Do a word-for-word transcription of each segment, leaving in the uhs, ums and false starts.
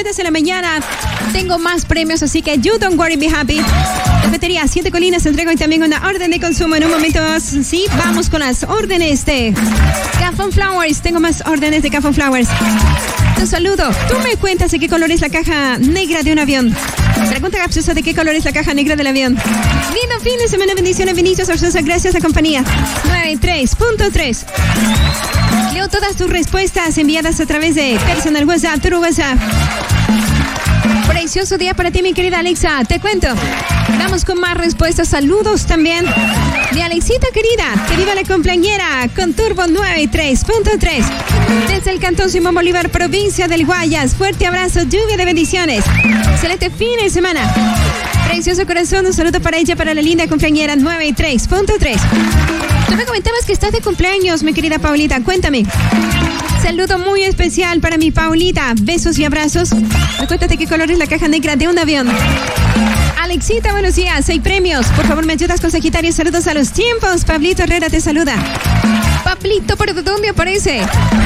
Quédate en la mañana. Tengo más premios, así que you don't worry, be happy. Cafetería Siete Colinas entrego y también una orden de consumo en un momento. Sí, vamos con las órdenes de Cafon Flowers. Tengo más órdenes de Cafon Flowers. Te saludo. Tú me cuentas de qué color es la caja negra de un avión. Pregunta capciosa de qué color es la caja negra del avión. Lindo fin de semana, bendiciones, Vinicius Orsosa, gracias a compañía. noventa y tres punto tres. Leo todas tus respuestas enviadas a través de personal WhatsApp, tu WhatsApp. Precioso día para ti, mi querida Alexa. Te cuento. Vamos con más respuestas. Saludos también de Alexita querida. Que viva la compañera con Turbo noventa y tres punto tres. Desde el Cantón Simón Bolívar, provincia del Guayas. Fuerte abrazo, lluvia de bendiciones. Excelente fin de semana. Precioso corazón, un saludo para ella, para la linda compañera noventa y tres punto tres. Tú me comentabas que estás de cumpleaños, mi querida Paulita. Cuéntame. Saludo muy especial para mi Paulita. Besos y abrazos. Cuéntate qué color es la caja negra de un avión. Alexita, buenos días. Hay premios. Por favor, me ayudas con Sagitario. Saludos a los tiempos. Pablito Herrera te saluda. Pablito, ¿pero de dónde aparece?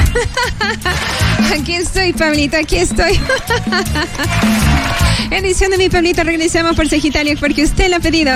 Aquí estoy, Pablito. Aquí estoy. Edición de mi Pablito. Regresamos por Sagitario porque usted lo ha pedido.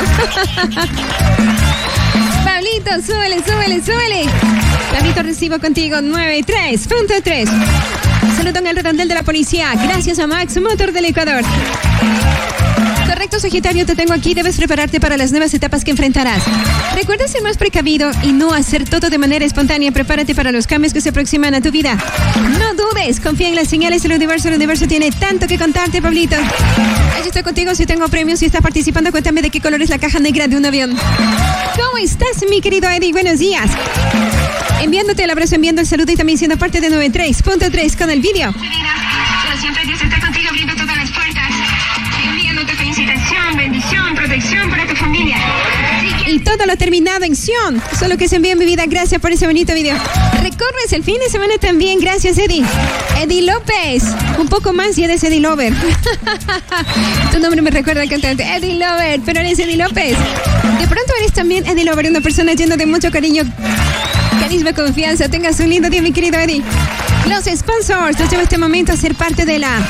Pablito, súbele, súbele, súbele. Pablito, recibo contigo noventa y tres punto tres. Saludo en el redondel de la policía. Gracias a Max, motor del Ecuador. Correcto, Sagitario, te tengo aquí. Debes prepararte para las nuevas etapas que enfrentarás. Recuerda ser más precavido y no hacer todo de manera espontánea. Prepárate para los cambios que se aproximan a tu vida. No dudes, confía en las señales del universo. El universo tiene tanto que contarte, Pablito. Yo estoy contigo si tengo premios. Si estás participando, cuéntame de qué color es la caja negra de un avión. ¿Cómo estás, mi querido Eddie? Buenos días. Enviándote el abrazo, enviando el saludo y también siendo parte de noventa y tres punto tres con el vídeo. Pero siempre Dios está contigo, abriendo todas las puertas. Enviándote felicitación, bendición, protección para tu familia. Y todo lo terminado en Sion. Solo que se envía en mi vida. Gracias por ese bonito video. Recorres el fin de semana también. Gracias, Eddie. Eddie López. Un poco más y eres Eddie Lover. Tu nombre me recuerda al cantante Eddie Lover, pero eres Eddie López. De pronto eres también Eddie Lover, una persona llena de mucho cariño, carisma, confianza. Tengas un lindo día, mi querido Eddie. Los sponsors. Nos lleva este momento a ser parte de la...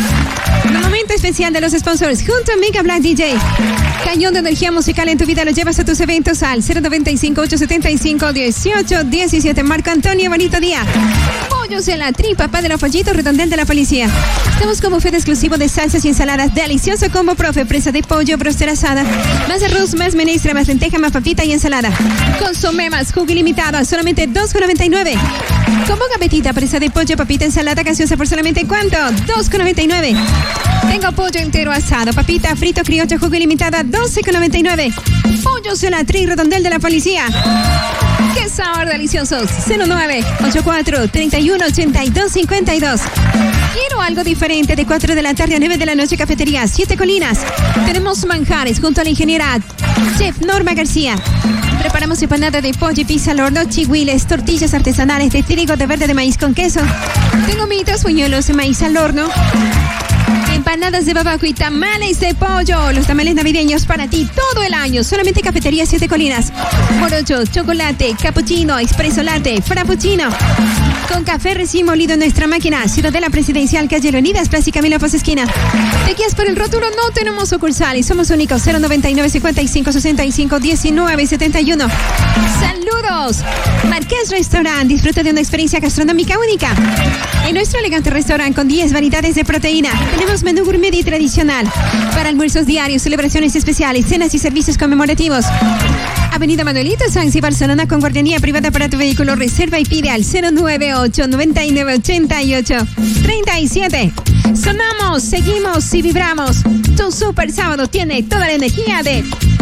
Un momento especial de los sponsors. Junto a Mega Black D J. Cañón de energía musical en tu vida. Lo llevas a tus eventos al cero noventa y cinco, ochocientos setenta y cinco, dieciocho diecisiete. Marco Antonio, bonito día. Pollos en la tripa, papá de los pollitos, redondel de la policía. Estamos con buffet exclusivo de salsas y ensaladas. Delicioso combo, profe. Presa de pollo, bróster asada. Más arroz, más menestra, más lenteja, más papita y ensalada. Consomé más jugo ilimitado a solamente dos con noventa y nueve. Combo gavetita, presa de pollo, papita, ensalada gaseosa por solamente ¿cuánto? dos con noventa y nueve. Tengo pollo entero asado, papita, frito, criocho, jugo ilimitada, doce con noventa y nueve. Pollos en la tri, redondel de la policía. ¡Qué sabor deliciosos! cero nueve ochenta y cuatro, treinta y uno, ochenta y dos, cincuenta y dos. Quiero algo diferente de cuatro de la tarde a nueve de la noche, cafetería Siete Colinas. Tenemos manjares junto a la ingeniera Chef Norma García. Preparamos empanada de pollo y pizza al horno, chihuiles, tortillas artesanales de trigo de verde de maíz con queso. Tengo mitos, buñuelos de maíz al horno. Empanadas de babaco y tamales de pollo. Los tamales navideños para ti todo el año. Solamente cafetería Siete Colinas. Morocho, chocolate, cappuccino, espresso latte, frappuccino. Con café recién molido en nuestra máquina. Ciudadela Presidencial, calle Leonidas, Plaza Camilo Paz Esquina. Te guías por el rótulo, no tenemos sucursal y somos únicos. Cero noventa y nueve, cincuenta y cinco, sesenta y cinco, diecinueve, setenta y uno. Saludos. Marqués Restaurant. Disfruta de una experiencia gastronómica única. En nuestro elegante restaurante con diez variedades de proteína. Tenemos menú gourmet y tradicional. Para almuerzos diarios, celebraciones especiales, cenas y servicios conmemorativos. Avenida Manuelito Sanz y Barcelona con guardería privada para tu vehículo. Reserva y pide al cero nueve ocho, noventa y nueve, ochenta y ocho, treinta y siete. Sonamos, seguimos y vibramos. Tu super sábado tiene toda la energía de